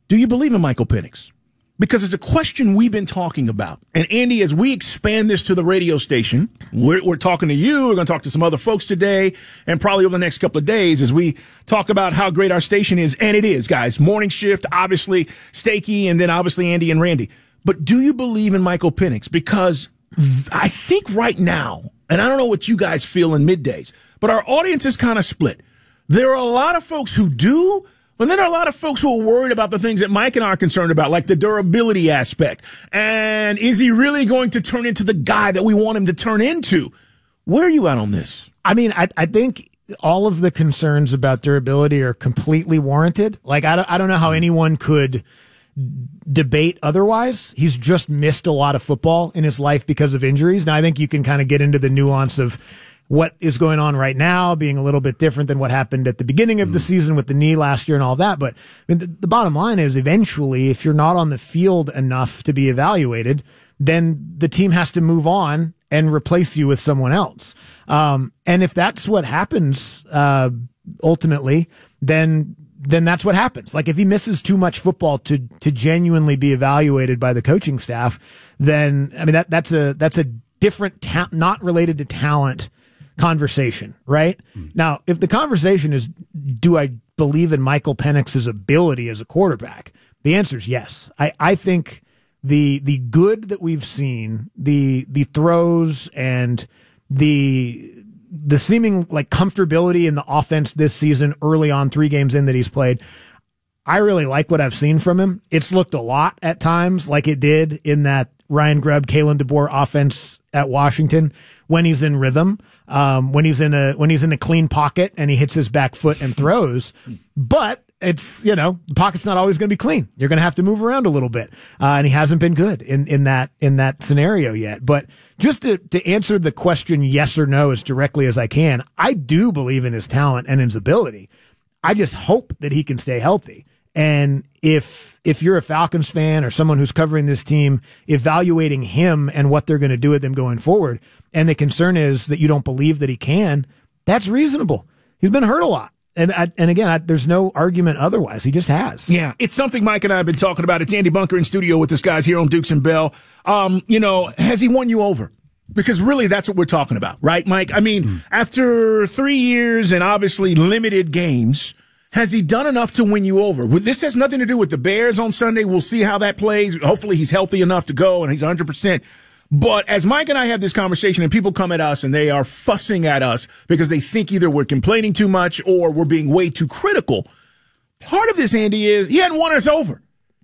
Do you believe in Michael Penix? Because it's a question we've been talking about. And Andy, as we expand this to the radio station, we're talking to you, we're going to talk to some other folks today, and probably over the next couple of days as we talk about how great our station is. And it is, guys. Morning shift, obviously, Stakey, and then obviously Andy and Randy. But do you believe in Michael Penix? Because I think right now, and I don't know what you guys feel in middays, but our audience is kind of split. There are a lot of folks who do, but then there are a lot of folks who are worried about the things that Mike and I are concerned about, like the durability aspect. And is he really going to turn into the guy that we want him to turn into? Where are you at on this? I mean, I think all of the concerns about durability are completely warranted. Like, I don't know how anyone could debate otherwise. He's just missed a lot of football in his life because of injuries. Now, I think you can kind of get into the nuance of what is going on right now being a little bit different than what happened at the beginning of the season with the knee last year and all that. But I mean, the bottom line is eventually, if you're not on the field enough to be evaluated, then the team has to move on and replace you with someone else. And if that's what happens, ultimately, then that's what happens. Like, if he misses too much football to genuinely be evaluated by the coaching staff, then, I mean, that's a different, not related to talent conversation, right? Now, if the conversation is, do I believe in Michael Penix's ability as a quarterback? The answer is yes. I think the good that we've seen, the throws and the seeming like comfortability in the offense this season early on, 3 games in that he's played, I really like what I've seen from him. It's looked a lot at times like it did in that Ryan Grubb, Kalen DeBoer offense at Washington when he's in rhythm, when he's in a clean pocket and he hits his back foot and throws. But it's, the pocket's not always going to be clean. You're going to have to move around a little bit. And he hasn't been good in that scenario yet. But just to answer the question yes or no as directly as I can, I do believe in his talent and his ability. I just hope that he can stay healthy. And if you're a Falcons fan or someone who's covering this team, evaluating him and what they're going to do with him going forward, and the concern is that you don't believe that he can, that's reasonable. He's been hurt a lot. And again, there's no argument otherwise. He just has. Yeah, it's something Mike and I have been talking about. It's Andy Bunker in studio with us guys here on Dukes and Bell. Has he won you over? Because really, that's what we're talking about, right, Mike? I mean, after 3 years and obviously limited games, has he done enough to win you over? This has nothing to do with the Bears on Sunday. We'll see how that plays. Hopefully he's healthy enough to go and he's 100%. But as Mike and I have this conversation and people come at us and they are fussing at us because they think either we're complaining too much or we're being way too critical, part of this, Andy, is he hadn't won us over.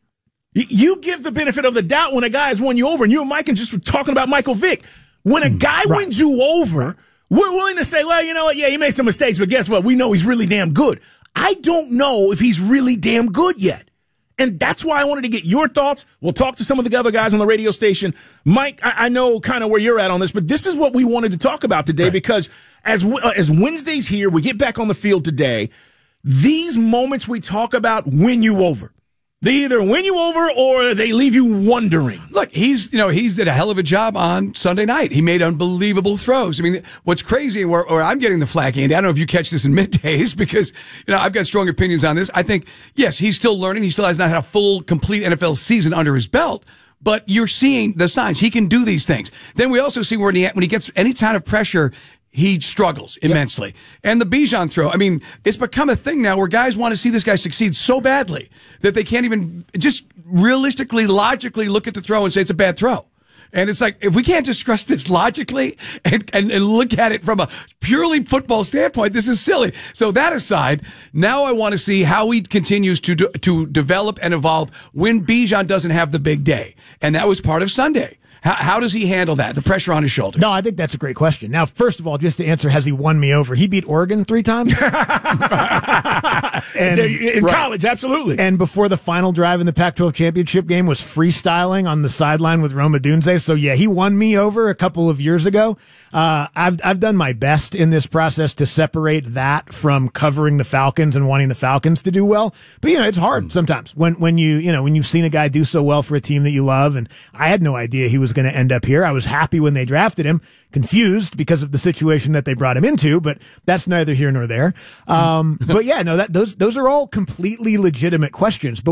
You give the benefit of the doubt when a guy has won you over, and you and Mike are just talking about Michael Vick. When a guy wins you over, we're willing to say, well, you know what? Yeah, he made some mistakes, but guess what? We know he's really damn good. I don't know if he's really damn good yet. And that's why I wanted to get your thoughts. We'll talk to some of the other guys on the radio station. Mike, I know kind of where you're at on this, but this is what we wanted to talk about today because as Wednesday's here, we get back on the field today. These moments we talk about win you over. They either win you over or they leave you wondering. Look, he's did a hell of a job on Sunday night. He made unbelievable throws. I mean, what's crazy, or I'm getting the flack, Andy, I don't know if you catch this in middays because, I've got strong opinions on this. I think, yes, he's still learning. He still has not had a full, complete NFL season under his belt, but you're seeing the signs. He can do these things. Then we also see when he gets any kind of pressure, he struggles immensely. Yep. And the Bijan throw, I mean, it's become a thing now where guys want to see this guy succeed so badly that they can't even just realistically, logically look at the throw and say it's a bad throw. And it's like, if we can't discuss this logically and look at it from a purely football standpoint, this is silly. So that aside, now I want to see how he continues to develop and evolve when Bijan doesn't have the big day. And that was part of Sunday. How does he handle that? The pressure on his shoulders? No, I think that's a great question. Now, first of all, just to answer, has he won me over? He beat Oregon 3 times. And in college, absolutely. And before the final drive in the Pac-12 championship game was freestyling on the sideline with Rome Odunze. So yeah, he won me over a couple of years ago. I've done my best in this process to separate that from covering the Falcons and wanting the Falcons to do well. But it's hard sometimes when you've seen a guy do so well for a team that you love. And I had no idea he was going to end up here. I was happy when they drafted him, confused because of the situation that they brought him into, but that's neither here nor there. But yeah, no, those are all completely legitimate questions. But